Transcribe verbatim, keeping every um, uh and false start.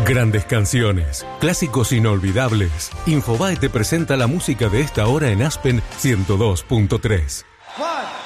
Grandes canciones, clásicos inolvidables. Infobae te presenta la música de esta hora en Aspen ciento dos punto tres. One.